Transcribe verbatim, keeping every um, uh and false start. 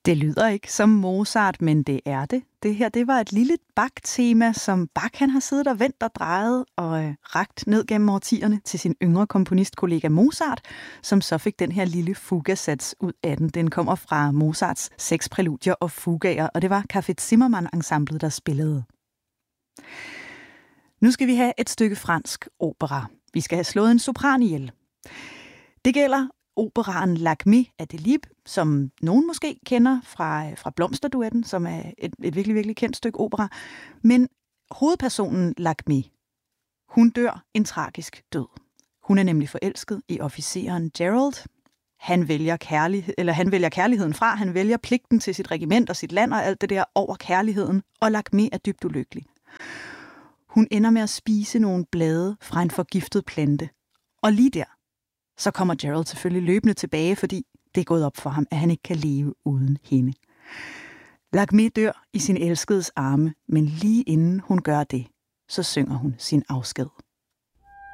Det lyder ikke som Mozart, men det er det. Det her, det var et lille Bach-tema, som Bach han har siddet og vendt og drejet og øh, rakt ned gennem årtierne til sin yngre komponistkollega Mozart, som så fik den her lille fugasats ud af den. Den kommer fra Mozarts seks præludier og fugaer, og det var Café Zimmermann-ensemblet, der spillede. Nu skal vi have et stykke fransk opera. Vi skal have slået en sopran ihjel. Det gælder operaen Lakmé af Delibes, som nogen måske kender fra, fra Blomsterduetten, som er et, et virkelig, virkelig kendt stykke opera. Men hovedpersonen Lakmé, hun dør en tragisk død. Hun er nemlig forelsket i officeren Gerald. Han vælger, kærlighed, eller han vælger kærligheden fra, han vælger pligten til sit regiment og sit land og alt det der over kærligheden, og Lakmé er dybt ulykkelig. Hun ender med at spise nogle blade fra en forgiftet plante. Og lige der, så kommer Gerald selvfølgelig løbende tilbage, fordi det er gået op for ham, at han ikke kan leve uden hende. Lakmé dør i sin elskedes arme, men lige inden hun gør det, så synger hun sin afsked.